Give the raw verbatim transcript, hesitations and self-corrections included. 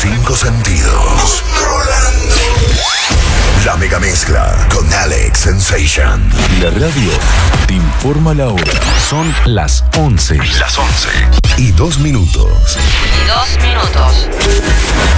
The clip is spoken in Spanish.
cinco sentidos. Controlando. La mega mezcla con Alex Sensation. La radio te informa la hora. Son las once. Las once. Y dos minutos. Y dos minutos.